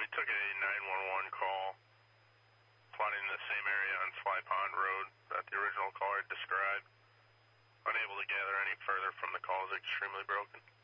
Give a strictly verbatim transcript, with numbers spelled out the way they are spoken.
we took a nine one one call flooding the same area on Sly Pond Road that the original caller described. Unable to gather any further from the call is extremely broken.